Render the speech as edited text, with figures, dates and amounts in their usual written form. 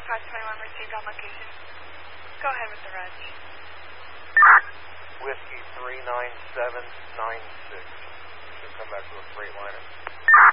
521 received on location. Go ahead with the reg. Whiskey 39796. Should come back to a Freightliner.